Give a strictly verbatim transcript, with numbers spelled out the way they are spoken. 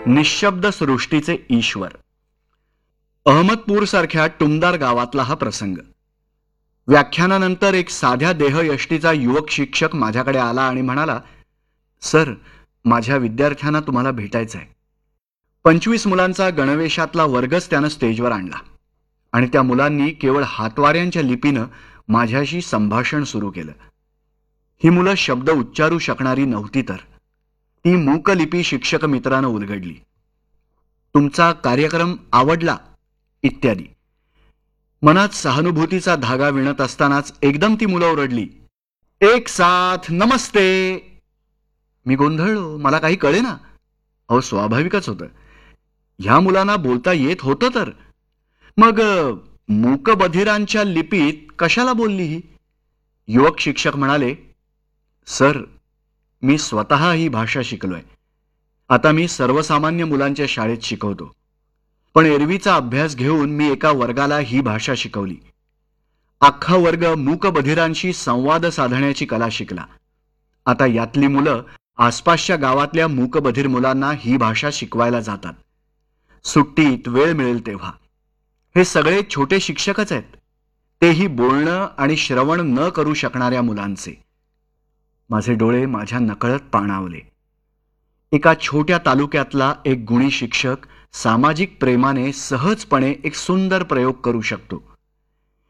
निशब्द सृष्टीचे ईश्वर. अहमदपूर सारख्या टुमदार गावातला हा प्रसंग. व्याख्यानानंतर एक साध्या देहयष्टीचा युवक शिक्षक माझ्याकडे आला आणि म्हणाला, सर, माझ्या विद्यार्थ्यांना तुम्हाला भेटायचं आहे. पंचवीस मुलांचा गणवेशातला वर्गच त्यानं स्टेजवर आणला आणि त्या मुलांनी केवळ हातवाऱ्यांच्या लिपीनं माझ्याशी संभाषण सुरू केलं. ही मुलं शब्द उच्चारू शकणारी नव्हती, तर ती मूकलिपी शिक्षक मित्रानं उलगडली. तुमचा कार्यक्रम आवडला इत्यादी. मनात सहानुभूतीचा धागा विणत असतानाच एकदम ती मुलं ओरडली, एक साथ नमस्ते. मी गोंधळलो, मला काही कळेना. अहो, स्वाभाविकच होतं, ह्या मुलांना बोलता येत होतं, तर मग मूकबधिरांच्या लिपीत कशाला बोलली ही? युवक शिक्षक म्हणाले, सर, मी स्वतः ही भाषा शिकलोय. आता मी सर्वसामान्य मुलांच्या शाळेत शिकवतो, पण एरवीचा अभ्यास घेऊन मी एका वर्गाला ही भाषा शिकवली. अख्खा वर्ग मूकबधिरांशी संवाद साधण्याची कला शिकला. आता यातली मुलं आसपासच्या गावातल्या मूकबधिर मुलांना ही भाषा शिकवायला जातात. सुट्टीत वेळ मिळेल तेव्हा. हे सगळे छोटे शिक्षकच आहेत, तेही बोलणं आणि श्रवण न करू शकणाऱ्या मुलांचे. माझे डोळे माझ्या नकळत पाणावले. एका छोट्या तालुक्यातला एक गुणी शिक्षक सामाजिक प्रेमाने सहजपणे एक सुंदर प्रयोग करू शकतो.